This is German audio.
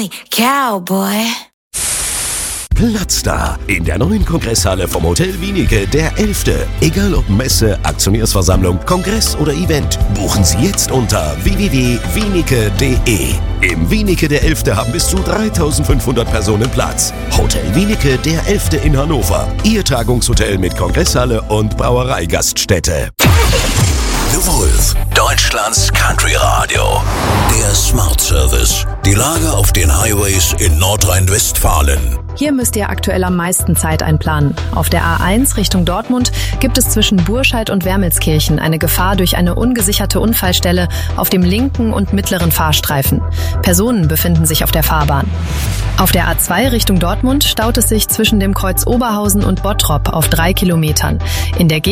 me, cowboy. Platz da in der neuen Kongresshalle vom Hotel Wienicke, der 11. Egal ob Messe, Aktionärsversammlung, Kongress oder Event, buchen Sie jetzt unter www.wienicke.de. Im Wienicke der 11. haben bis zu 3500 Personen Platz. Hotel Wienicke der 11. in Hannover. Ihr Tagungshotel mit Kongresshalle und Brauereigaststätte. The Wolf, Deutschlands Country Radio. Der Smart Service. Die Lage auf den Highways in Nordrhein-Westfalen. Hier müsst ihr aktuell am meisten Zeit einplanen. Auf der A1 Richtung Dortmund gibt es zwischen Burscheid und Wermelskirchen eine Gefahr durch eine ungesicherte Unfallstelle auf dem linken und mittleren Fahrstreifen. Personen befinden sich auf der Fahrbahn. Auf der A2 Richtung Dortmund staut es sich zwischen dem Kreuz Oberhausen und Bottrop auf 3 Kilometern. In der